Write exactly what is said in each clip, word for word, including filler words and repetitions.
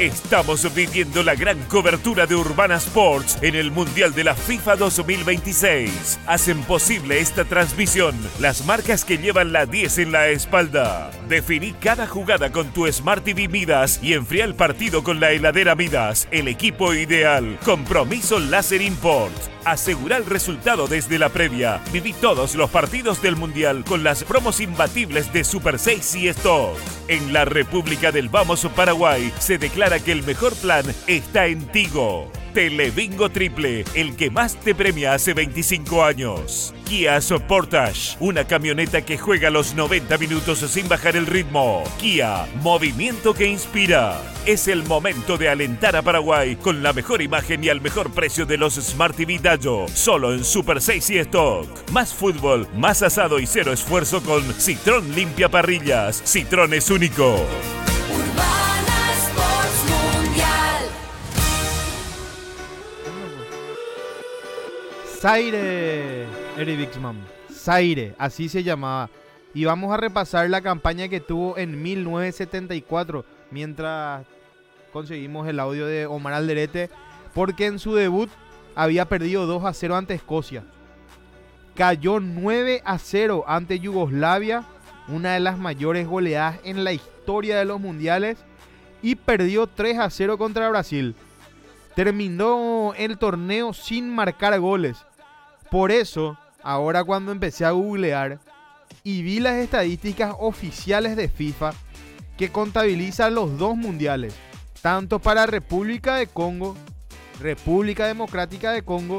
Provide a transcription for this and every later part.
Estamos viviendo la gran cobertura de Urbana Sports en el Mundial de la FIFA dos mil veintiséis. Hacen posible esta transmisión las marcas que llevan la diez en la espalda. Definí cada jugada con tu Smart T V Midas y enfría el partido con la heladera Midas, el equipo ideal. Compromiso Láser Import. Asegura el resultado desde la previa. Viví todos los partidos del Mundial con las promos imbatibles de Super seis y Stock. En la República del Vamos Paraguay se declara que el mejor plan está en Tigo. Telebingo Triple, el que más te premia hace veinticinco años. Kia Sportage, una camioneta que juega los noventa minutos sin bajar el ritmo. Kia, movimiento que inspira. Es el momento de alentar a Paraguay con la mejor imagen y al mejor precio de los Smart T V Dallo. Solo en Super seis y Stock. Más fútbol, más asado y cero esfuerzo con Citrón Limpia Parrillas. Citrón es único. Zaire, Eric Bixman, Zaire, así se llamaba. Y vamos a repasar la campaña que tuvo en mil novecientos setenta y cuatro, mientras conseguimos el audio de Omar Alderete, porque en su debut había perdido dos a cero ante Escocia. Cayó nueve a cero ante Yugoslavia, una de las mayores goleadas en la historia de los mundiales, y perdió tres a cero contra Brasil. Terminó el torneo sin marcar goles. Por eso, ahora cuando empecé a googlear y vi las estadísticas oficiales de FIFA que contabilizan los dos mundiales, tanto para República de Congo, República Democrática de Congo,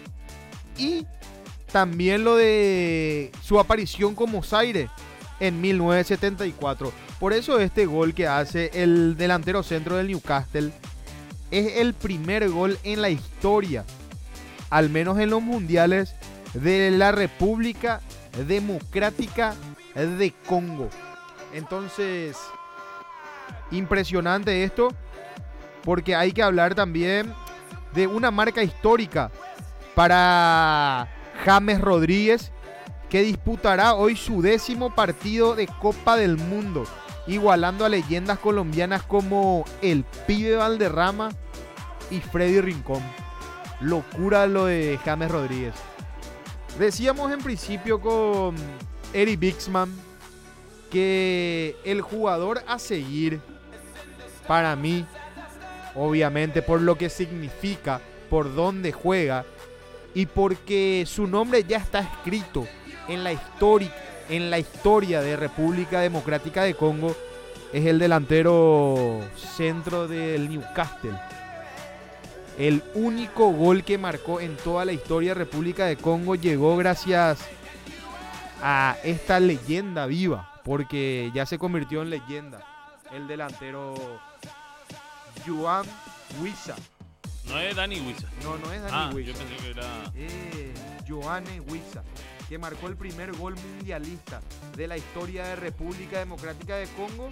y también lo de su aparición como Zaire en mil novecientos setenta y cuatro. Por eso este gol que hace el delantero centro del Newcastle es el primer gol en la historia, al menos en los mundiales, de la República Democrática de Congo. Entonces, impresionante esto, porque hay que hablar también de una marca histórica para James Rodríguez, que disputará hoy su décimo partido de Copa del Mundo, igualando a leyendas colombianas como el Pibe Valderrama y Freddy Rincón. Locura lo de James Rodríguez. Decíamos en principio con Eric Bixman que el jugador a seguir, para mí, obviamente por lo que significa, por dónde juega y porque su nombre ya está escrito en la historia, en la historia de República Democrática de Congo, es el delantero centro del Newcastle. El único gol que marcó en toda la historia de República de Congo llegó gracias a esta leyenda viva, porque ya se convirtió en leyenda, el delantero Joan Wissa. No es Dani Wissa. No, no es Dani ah, Wissa. Yo pensé que era... Eh, Joane Wissa, que marcó el primer gol mundialista de la historia de República Democrática de Congo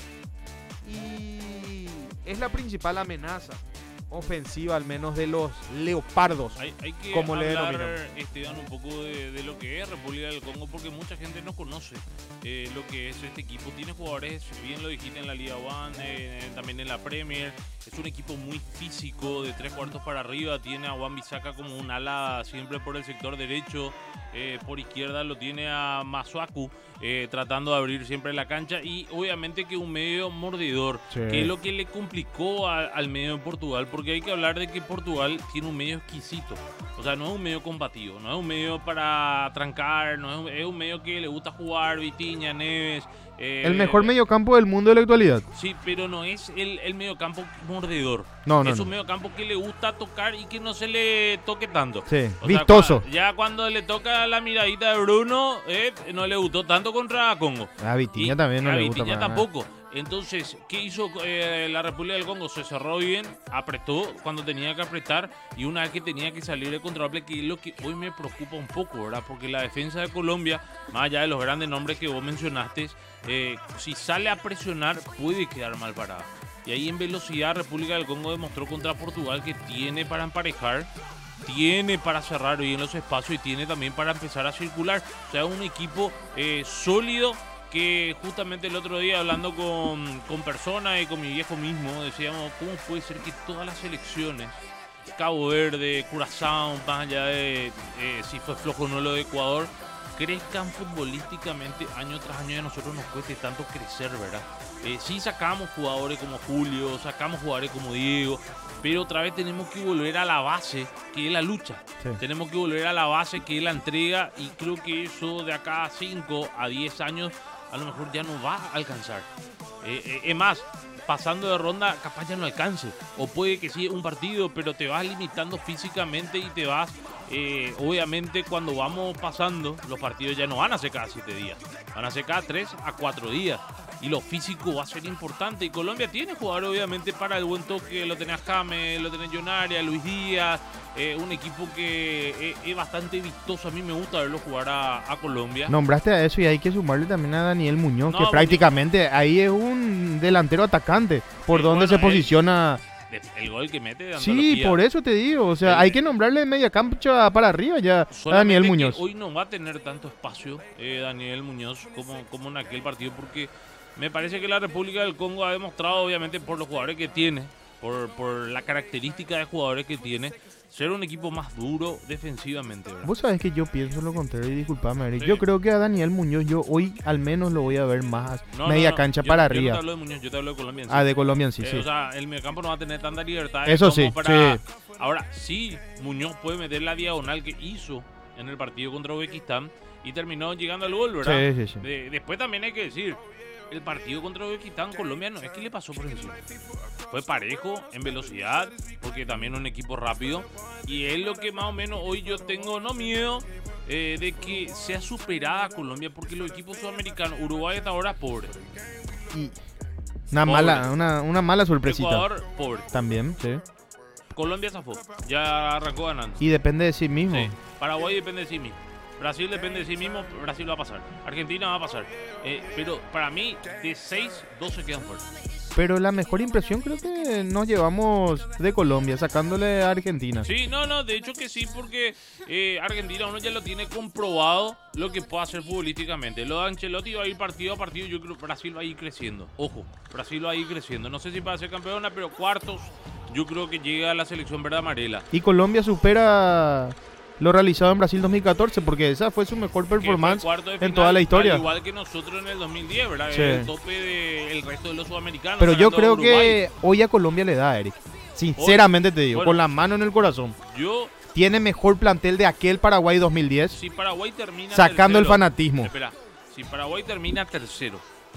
y es la principal amenaza ofensiva, al menos de los leopardos, hay, hay que como le hablar, denominamos. Esteban, un poco de, de lo que es República del Congo, porque mucha gente no conoce eh, lo que es este equipo. Tiene jugadores, bien lo dijiste, en la Liga One, eh, también en la Premier. Es un equipo muy físico, de tres cuartos para arriba. Tiene a Wan Bissaka como un ala siempre por el sector derecho. Eh, por izquierda lo tiene a Masuaku, eh, tratando de abrir siempre la cancha. Y obviamente que un medio mordidor, sí, que es lo que le complicó a, al medio de Portugal, porque hay que hablar de que Portugal tiene un medio exquisito. O sea, no es un medio combativo, no es un medio para trancar, no es un, es un medio que le gusta jugar, Vitinha, Neves. Eh, el mejor mediocampo del mundo de la actualidad. Sí, pero no es el, el mediocampo mordedor. No, no, es no. un mediocampo que le gusta tocar y que no se le toque tanto. Sí, o vistoso. Sea, ya cuando le toca la miradita de Bruno, eh, no le gustó tanto contra Congo. A Vitinha también no a le gusta. A Vitinha para tampoco. Nada. Entonces, ¿qué hizo eh, la República del Congo? Se cerró bien, apretó cuando tenía que apretar y una vez que tenía que salir de contragolpe, que es lo que hoy me preocupa un poco, ¿verdad? Porque la defensa de Colombia, más allá de los grandes nombres que vos mencionaste, eh, si sale a presionar puede quedar mal parada. Y ahí en velocidad República del Congo demostró contra Portugal que tiene para emparejar, tiene para cerrar bien los espacios y tiene también para empezar a circular. O sea, un equipo eh, sólido que justamente el otro día hablando con, con personas y con mi viejo mismo, decíamos, ¿cómo puede ser que todas las selecciones, Cabo Verde, Curazao, más allá de eh, si fue flojo o no lo de Ecuador, crezcan futbolísticamente año tras año y a nosotros nos cueste tanto crecer, ¿verdad? Eh, sí sacamos jugadores como Julio, sacamos jugadores como Diego, pero otra vez tenemos que volver a la base, que es la lucha. Sí. Tenemos que volver a la base, que es la entrega, y creo que eso de acá a cinco a diez años a lo mejor ya no va a alcanzar. Eh, eh, es más, pasando de ronda capaz ya no alcance, o puede que sí un partido, pero te vas limitando físicamente y te vas, eh, obviamente cuando vamos pasando, los partidos ya no van a ser cada siete días, van a ser cada tres a cuatro días, y lo físico va a ser importante, y Colombia tiene jugadores obviamente para el buen toque, lo tenés James, lo tenés Jonaria, Luis Díaz, eh, un equipo que es, es bastante vistoso, a mí me gusta verlo jugar a, a Colombia. Nombraste a eso y hay que sumarle también a Daniel Muñoz, no, que prácticamente Muñoz, ahí es un delantero atacante, por sí, donde bueno, se posiciona... El, el gol que mete... Sí, por eso te digo, o sea, el, hay que nombrarle media cancha para arriba ya a Daniel Muñoz. Hoy no va a tener tanto espacio eh, Daniel Muñoz como, como en aquel partido, porque me parece que la República del Congo ha demostrado, obviamente por los jugadores que tiene, por, por la característica de jugadores que tiene, ser un equipo más duro defensivamente, ¿verdad? Vos sabés que yo pienso lo contrario, y disculpame, Eric. Sí. Yo creo que a Daniel Muñoz yo hoy al menos lo voy a ver más no, media no, no. yo, cancha para yo arriba. Yo no te hablo de Muñoz, yo te hablo de Colombia en sí. Ah, de Colombia en sí, eh, sí. O sea, el mediocampo no va a tener tanta libertad. Eso como sí, para... sí. Ahora, sí, Muñoz puede meter la diagonal que hizo en el partido contra Uzbekistán y terminó llegando al gol, ¿verdad? Sí, sí, sí. De, después también hay que decir, el partido contra Uzbekistán, Colombia no es que le pasó por encima. Fue parejo en velocidad, porque también un equipo rápido. Y es lo que más o menos hoy yo tengo, no miedo, eh, de que sea superada Colombia, porque los equipos sudamericanos, Uruguay hasta ahora pobre. Y una pobre. mala, una, una mala sorpresita. Ecuador pobre. También, sí. Colombia zafó, ya arrancó ganando. Y depende de sí mismo. Sí. Paraguay depende de sí mismo. Brasil depende de sí mismo, Brasil va a pasar. Argentina va a pasar. Eh, pero para mí, de seis, dos se quedan fuera. Pero la mejor impresión creo que nos llevamos de Colombia, sacándole a Argentina. Sí, no, no, de hecho que sí, porque eh, Argentina uno ya lo tiene comprobado lo que puede hacer futbolísticamente. Lo de Ancelotti va a ir partido a partido, yo creo que Brasil va a ir creciendo. Ojo, Brasil va a ir creciendo. No sé si para ser campeona, pero cuartos, yo creo que llega a la selección verde amarela. Y Colombia supera lo realizado en Brasil dos mil catorce, porque esa fue su mejor performance en toda la historia. Al igual que nosotros en el dos mil diez, ¿verdad? Sí. El tope del resto de los sudamericanos. Pero yo creo que hoy a Colombia le da, Eric. Sinceramente hoy, te digo, bueno, con la mano en el corazón. Yo tiene mejor plantel de aquel Paraguay dos mil diez. Si Paraguay termina sacando tercero, el fanatismo. Espera, si Paraguay termina tercero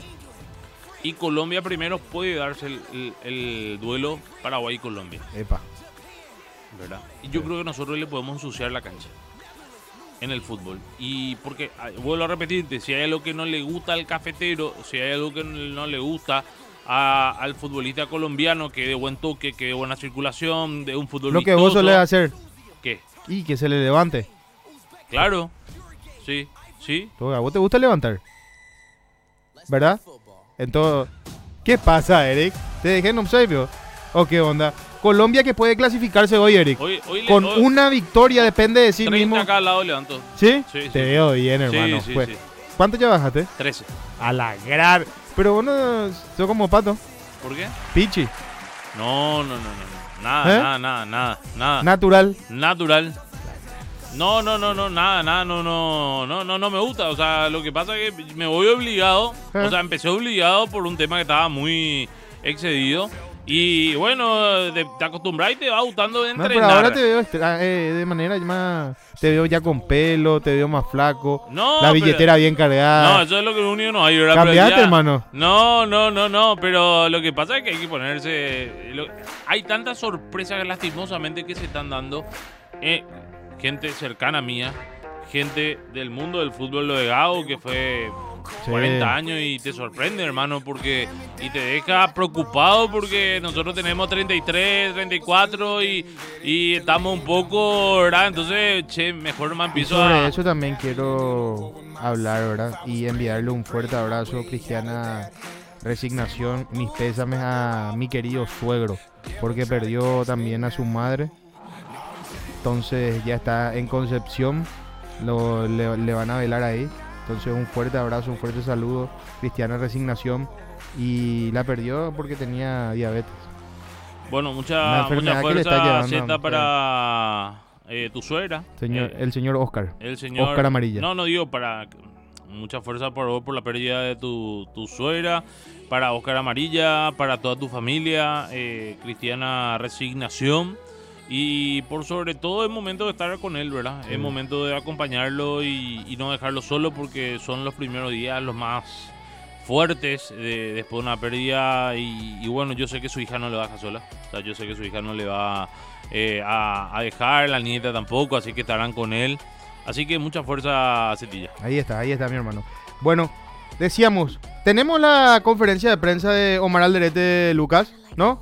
y Colombia primero, puede darse el, el, el duelo Paraguay y Colombia. Epa. ¿Verdad? Y yo sí. creo que nosotros le podemos ensuciar la cancha en el fútbol. Y porque, vuelvo a repetirte, si hay algo que no le gusta al cafetero, si hay algo que no le gusta a, al futbolista colombiano, que de buen toque, que de buena circulación, de un fútbol lo vistoso, que vos solés hacer. ¿Qué? Y que se le levante. Claro. Sí, sí. ¿A vos te gusta levantar? ¿Verdad? Entonces, ¿qué pasa, Eric? ¿Te dejé en observio? ¿O qué onda? Colombia que puede clasificarse hoy, Eric. Hoy, hoy con le, hoy, una victoria, depende de sí mismo. acá al lado levanto. ¿Sí? Sí, Te sí. veo bien, hermano. Sí, sí, pues. sí. ¿Cuánto ya bajaste? trece. A la gran. Pero vos no sos como Pato. ¿Por qué? Pichi. No, no, no, no. Nada, ¿Eh? nada, nada, nada, nada. Natural. Natural. No, no, no, no, nada, nada, no, no, no, no, no me gusta. O sea, lo que pasa es que me voy obligado. ¿Eh? O sea, empecé obligado por un tema que estaba muy excedido. Y bueno, te, te acostumbras y te va gustando de entrenar. No, pero ahora te veo eh, de manera más... Te veo ya con pelo, te veo más flaco. No, la billetera pero, bien cargada. No, eso es lo que único no hay. ¿Verdad? ¿Cambiaste, ya, hermano? No, no, no, no. Pero lo que pasa es que hay que ponerse... Lo, hay tantas sorpresas lastimosamente que se están dando. Eh, gente cercana mía, gente del mundo del fútbol, lo de Gao, que fue... Sí. cuarenta años y te sorprende, hermano, porque y te deja preocupado porque nosotros tenemos treinta y tres, treinta y cuatro y, y estamos un poco, ¿verdad? Entonces, che, mejor me empiezo sobre a... eso también quiero hablar, ¿verdad? Y enviarle un fuerte abrazo, Cristiana Resignación, mis pésames a mi querido suegro, porque perdió también a su madre. Entonces ya está en Concepción, lo, le, le van a velar ahí. Entonces un fuerte abrazo, un fuerte saludo. Cristiana resignación. Y la perdió porque tenía diabetes. Bueno, Una mucha, enfermedad mucha que le está fuerza llevando, Z sí. para eh, tu suegra. Señor, Eh, el señor Oscar. el señor Oscar Amarilla. No, no digo para mucha fuerza por vos por la pérdida de tu, tu suegra, para Oscar Amarilla, para toda tu familia, eh, Cristiana resignación. Y por sobre todo es momento de estar con él, ¿verdad? Sí. Es momento de acompañarlo y, y no dejarlo solo porque son los primeros días los más fuertes de, después de una pérdida. Y, y bueno, yo sé que su hija no le va a dejar sola. O sea, yo sé que su hija no le va eh, a, a dejar, la nieta tampoco, así que estarán con él. Así que mucha fuerza, Cetilla. Ahí está, ahí está mi hermano. Bueno, decíamos, tenemos la conferencia de prensa de Omar Alderete, Lucas, ¿no?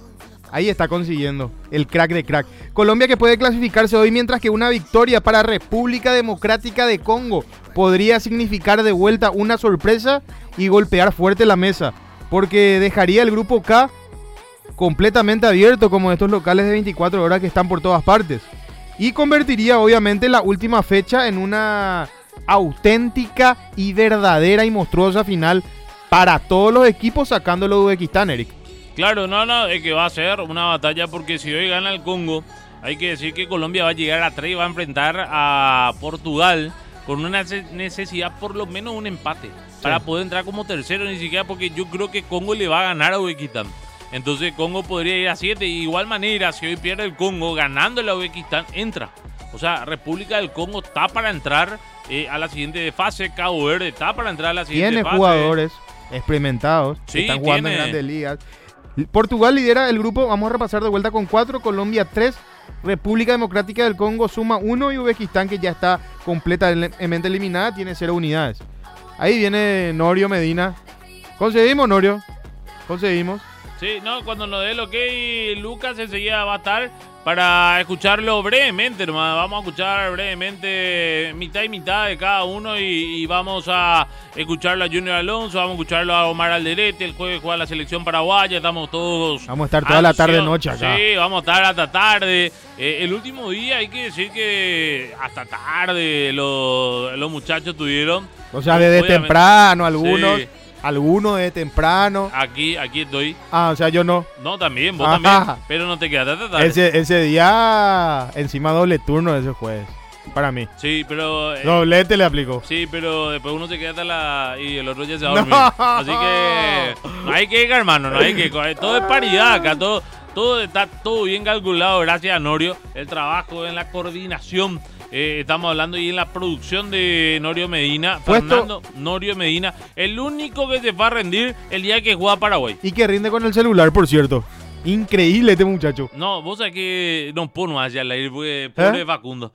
Ahí está consiguiendo el crack de crack. Colombia que puede clasificarse hoy, mientras que una victoria para República Democrática de Congo podría significar de vuelta una sorpresa y golpear fuerte la mesa, porque dejaría el grupo K completamente abierto, como estos locales de veinticuatro horas que están por todas partes, y convertiría obviamente la última fecha en una auténtica y verdadera y monstruosa final para todos los equipos, sacándolo de Uzbekistán, Eric. Claro, no, no, es que va a ser una batalla porque si hoy gana el Congo, hay que decir que Colombia va a llegar a tres y va a enfrentar a Portugal con una necesidad por lo menos un empate, sí, para poder entrar como tercero, ni siquiera porque yo creo que Congo le va a ganar a Uzbekistán. Entonces Congo podría ir a siete. De igual manera, si hoy pierde el Congo, ganando el Uzbekistán, entra. O sea, República del Congo está para entrar eh, a la siguiente fase. Cabo Verde está para entrar a la siguiente tiene fase. Tiene jugadores experimentados, sí, que están jugando tiene. en grandes ligas. Portugal lidera el grupo, vamos a repasar de vuelta con cuatro, Colombia tres, República Democrática del Congo suma uno y Uzbekistán, que ya está completamente eliminada, tiene cero unidades. Ahí viene Norio Medina. ¿Conseguimos, Norio? ¿Conseguimos? Sí, no, cuando nos dé el ok, Lucas enseguida va a estar para escucharlo brevemente, hermano. Vamos a escuchar brevemente mitad y mitad de cada uno y, y vamos a escucharlo a Junior Alonso, vamos a escucharlo a Omar Alderete, el jueves juega la selección paraguaya, estamos todos... Vamos a estar toda la tarde noche acá. Sí, vamos a estar hasta tarde. Eh, el último día hay que decir que hasta tarde los, los muchachos tuvieron... O sea, desde temprano algunos... Sí. Algunos de temprano. Aquí, aquí estoy. Ah, o sea, yo no. No, también, vos Ajá. también. Pero no te quedaste hasta tarde. Ese, ese día, encima doble turno ese jueves. Para mí. Sí, pero... Eh, Doblete le aplicó. Sí, pero después uno se queda hasta la... Y el otro ya se va a dormir. No. Así que... No hay que ir, hermano. No hay que... Todo es paridad acá. Todo, todo está todo bien calculado. Gracias a Norio. El trabajo en la coordinación... Eh, estamos hablando y en la producción de Norio Medina, Puesto, Fernando Norio Medina, el único que se va a rendir el día que juega Paraguay. Y que rinde con el celular, por cierto. Increíble este muchacho. No, vos sabés que no pongo hacia el aire, porque pobre ¿Eh? Facundo.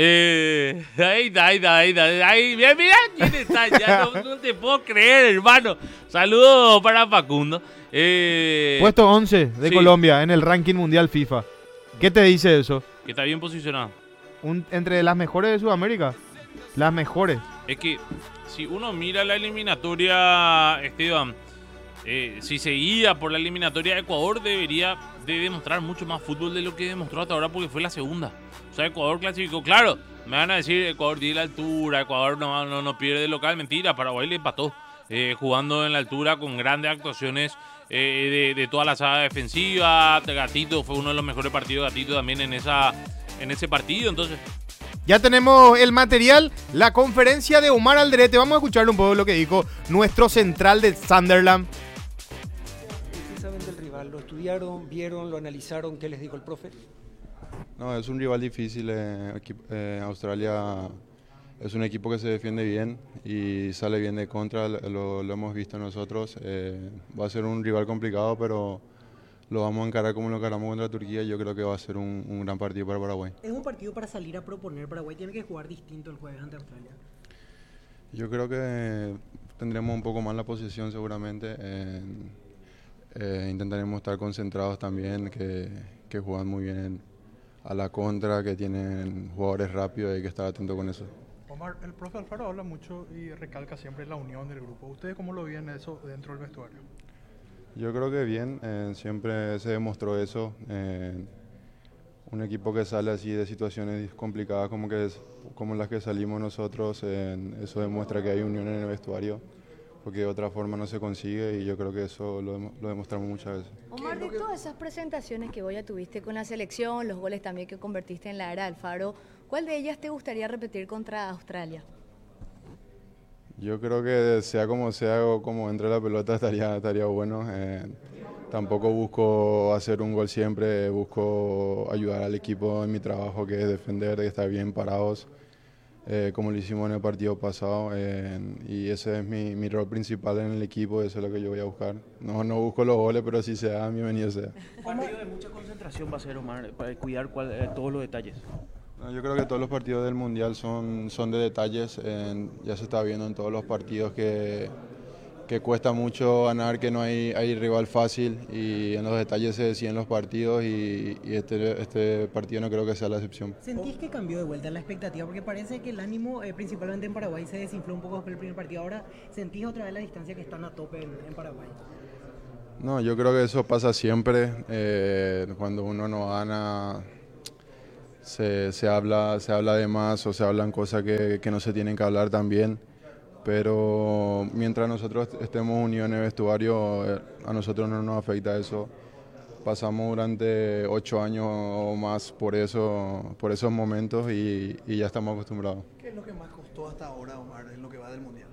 Eh, ahí está, ahí está, ahí está. Ahí, mira, mira quién está, ya no, no te puedo creer, hermano. Saludos para Facundo. Eh, Puesto once de sí. Colombia en el ranking mundial FIFA. ¿Qué te dice eso? Que está bien posicionado. Un, entre las mejores de Sudamérica. Las mejores. Es que si uno mira la eliminatoria, Esteban, eh, si seguía por la eliminatoria, Ecuador debería de demostrar mucho más fútbol de lo que demostró hasta ahora, porque fue la segunda. O sea, Ecuador clasificó. Claro, me van a decir, Ecuador tiene la altura, Ecuador no, no, no pierde de local. Mentira, Paraguay le empató. Eh, jugando en la altura con grandes actuaciones eh, de, de toda la saga defensiva. Gatito fue uno de los mejores partidos, Gatito también en esa... en ese partido, entonces... Ya tenemos el material, la conferencia de Omar Alderete. Vamos a escuchar un poco lo que dijo nuestro central de Sunderland. ¿Qué saben del rival? ¿Lo estudiaron, vieron, lo analizaron? ¿Qué les dijo el profe? No, es un rival difícil. Eh, eh, Australia es un equipo que se defiende bien y sale bien de contra, lo, lo hemos visto nosotros. Eh, va a ser un rival complicado, pero... lo vamos a encarar como lo encaramos contra Turquía. Yo creo que va a ser un, un gran partido para Paraguay. ¿Es un partido para salir a proponer? Paraguay tiene que jugar distinto el jueves ante Australia. Yo creo que tendremos un poco más la posesión seguramente. Eh, eh, intentaremos estar concentrados también, que, que juegan muy bien a la contra, que tienen jugadores rápidos y hay que estar atento con eso. Omar, el profe Alfaro habla mucho y recalca siempre la unión del grupo. ¿Ustedes cómo lo ven eso dentro del vestuario? Yo creo que bien, eh, siempre se demostró eso, eh, un equipo que sale así de situaciones complicadas como, que es, como las que salimos nosotros, eh, eso demuestra que hay unión en el vestuario, porque de otra forma no se consigue y yo creo que eso lo, lo demostramos muchas veces. Omar, de todas esas presentaciones que vos ya tuviste con la selección, los goles también que convertiste en la era Alfaro, ¿cuál de ellas te gustaría repetir contra Australia? Yo creo que sea como sea o como entre la pelota estaría, estaría bueno. Eh, tampoco busco hacer un gol siempre, busco ayudar al equipo en mi trabajo, que es defender, que estar bien parados, eh, como lo hicimos en el partido pasado. Eh, y ese es mi, mi rol principal en el equipo, eso es lo que yo voy a buscar. No, no busco los goles, pero si se da, bienvenido sea. Un partido de mucha concentración va a ser, Omar, para cuidar cual, eh, todos los detalles. No, yo creo que todos los partidos del Mundial son, son de detalles. Eh, ya se está viendo en todos los partidos que, que cuesta mucho ganar, que no hay, hay rival fácil y en los detalles se deciden los partidos y, y este, este partido no creo que sea la excepción. ¿Sentís que cambió de vuelta la expectativa? Porque parece que el ánimo, eh, principalmente en Paraguay, se desinfló un poco después del primer partido. Ahora, ¿sentís otra vez la distancia que están a tope en, en Paraguay? No, yo creo que eso pasa siempre. Eh, cuando uno no gana, se, se, habla, se habla de más o se hablan cosas que, que no se tienen que hablar también. Pero mientras nosotros estemos unidos en el vestuario, a nosotros no nos afecta eso. Pasamos durante ocho años o más por eso, por esos momentos y, y ya estamos acostumbrados. ¿Qué es lo que más costó hasta ahora, Omar, en lo que va del Mundial?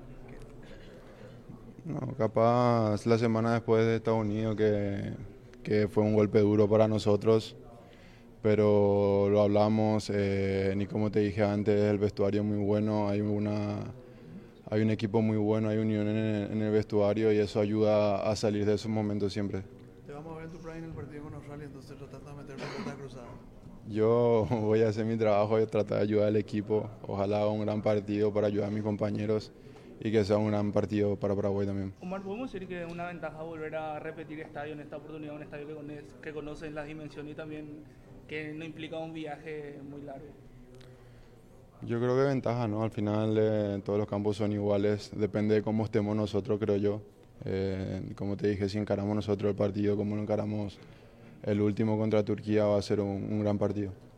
No, capaz la semana después de Estados Unidos, que, que fue un golpe duro para nosotros, pero lo hablamos, eh, ni como te dije antes, el vestuario es muy bueno, hay una... Hay un equipo muy bueno, hay unión en el, en el vestuario y eso ayuda a salir de esos momentos siempre. Te vamos a ver en tu prime en el partido con Australia, entonces tratando de meter la pelota cruzada. Yo voy a hacer mi trabajo y tratar de ayudar al equipo. Ojalá haga un gran partido para ayudar a mis compañeros y que sea un gran partido para Paraguay también. Omar, ¿podemos decir que es una ventaja volver a repetir estadio en esta oportunidad, un estadio que, conoce, que conocen las dimensiones y también que no implica un viaje muy largo? Yo creo que ventaja, ¿no? Al final eh, todos los campos son iguales, depende de cómo estemos nosotros, creo yo. Eh, como te dije, si encaramos nosotros el partido como lo encaramos el último contra Turquía, va a ser un, un gran partido.